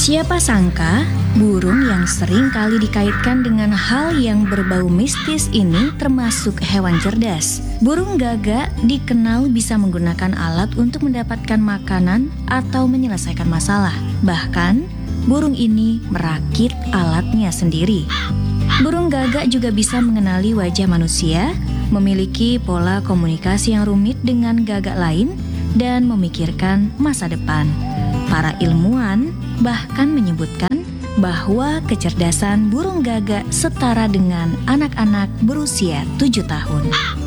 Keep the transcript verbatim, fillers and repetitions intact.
Siapa sangka, burung yang sering kali dikaitkan dengan hal yang berbau mistis ini termasuk hewan cerdas. Burung gagak dikenal bisa menggunakan alat untuk mendapatkan makanan atau menyelesaikan masalah. Bahkan, burung ini merakit alatnya sendiri. Burung gagak juga bisa mengenali wajah manusia, memiliki pola komunikasi yang rumit dengan gagak lain, dan memikirkan masa depan. Para ilmuwan bahkan menyebutkan bahwa kecerdasan burung gagak setara dengan anak-anak berusia tujuh tahun.